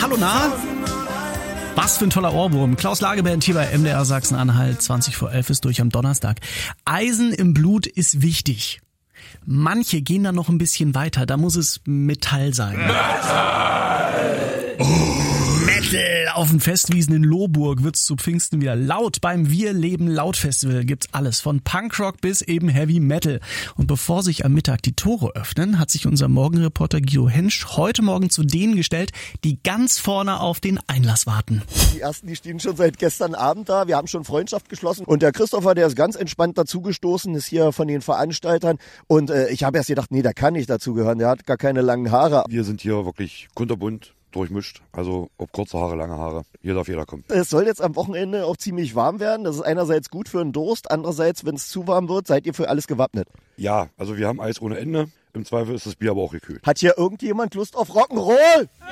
Hallo, na? Was für ein toller Ohrwurm. Klaus Lageband hier bei MDR Sachsen-Anhalt. 11:20 ist durch am Donnerstag. Eisen im Blut ist wichtig. Manche gehen da noch ein bisschen weiter. Da muss es Metall sein. Metal! Auf den Festwiesen in Lohburg wird's zu Pfingsten wieder laut. Beim Wir leben laut Festival gibt's alles. Von Punkrock bis eben Heavy Metal. Und bevor sich am Mittag die Tore öffnen, hat sich unser Morgenreporter Guido Hensch heute Morgen zu denen gestellt, die ganz vorne auf den Einlass warten. Die ersten, die stehen schon seit gestern Abend da. Wir haben schon Freundschaft geschlossen. Und der Christopher, der ist ganz entspannt dazugestoßen, ist hier von den Veranstaltern. Und ich habe erst gedacht, nee, der kann nicht dazugehören. Der hat gar keine langen Haare. Wir sind hier wirklich kunterbunt. Durchmischt, also ob kurze Haare, lange Haare, hier darf jeder kommen. Es soll jetzt am Wochenende auch ziemlich warm werden. Das ist einerseits gut für den Durst, andererseits, wenn es zu warm wird, seid ihr für alles gewappnet. Ja, also wir haben Eis ohne Ende. Im Zweifel ist das Bier aber auch gekühlt. Hat hier irgendjemand Lust auf Rock'n'Roll? Ja!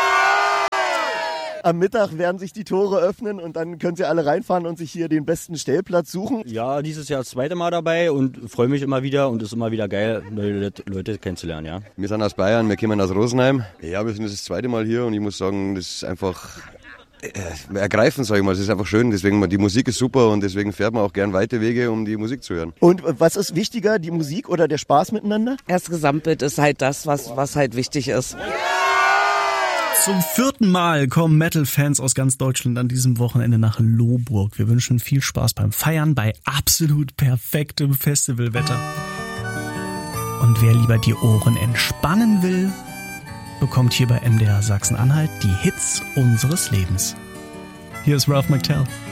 Am Mittag werden sich die Tore öffnen und dann könnt ihr alle reinfahren und sich hier den besten Stellplatz suchen. Ja, dieses Jahr das zweite Mal dabei und freue mich immer wieder und ist immer wieder geil, neue Leute kennenzulernen, ja. Wir sind aus Bayern, wir kommen aus Rosenheim. Ja, wir sind das zweite Mal hier und ich muss sagen, das ist einfach ergreifend, sage ich mal. Es ist einfach schön, deswegen, die Musik ist super und deswegen fährt man auch gern weite Wege, um die Musik zu hören. Und was ist wichtiger, die Musik oder der Spaß miteinander? Das Gesamtbild ist halt das, was halt wichtig ist. Zum 4. Mal kommen Metal-Fans aus ganz Deutschland an diesem Wochenende nach Lohburg. Wir wünschen viel Spaß beim Feiern bei absolut perfektem Festivalwetter. Und wer lieber die Ohren entspannen will, bekommt hier bei MDR Sachsen-Anhalt die Hits unseres Lebens. Hier ist Ralph McTell.